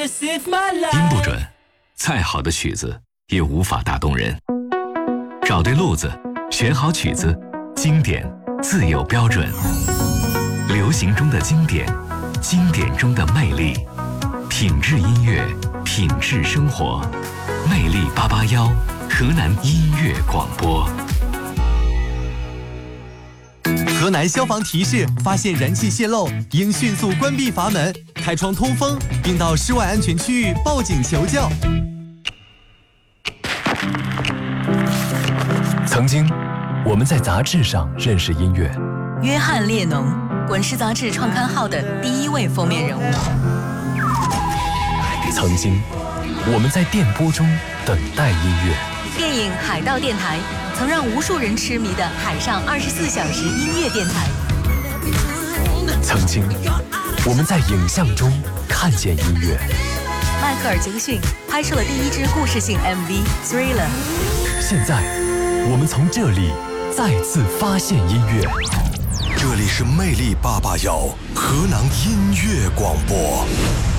音不准，再好的曲子也无法打动人。找对路子，选好曲子，经典自有标准。流行中的经典，经典中的魅力，品质音乐，品质生活。魅力881，河南音乐广播。 河南消防提示：发现燃气泄漏，应迅速关闭阀门，开窗通风，并到室外安全区域报警求救。 曾经，我们在杂志上认识音乐。 约翰列侬，滚石杂志创刊号的第1位封面人物。 曾经，我们在电波中等待音乐。 电影《海盗电台》曾让无数人痴迷的海上24小时音乐电台。 曾经，我们在影像中看见音乐。 迈克尔·杰克逊拍摄了第1支故事性 MV《Thriller》。 现在，我们从这里再次发现音乐。 这里是魅力881河南音乐广播。